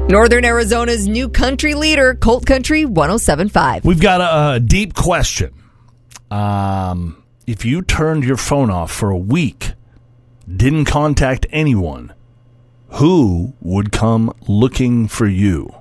Northern Arizona's new country leader, Colt Country 107.5. We've got a deep question. If you turned your phone off for a week, didn't contact anyone, who would come looking for you?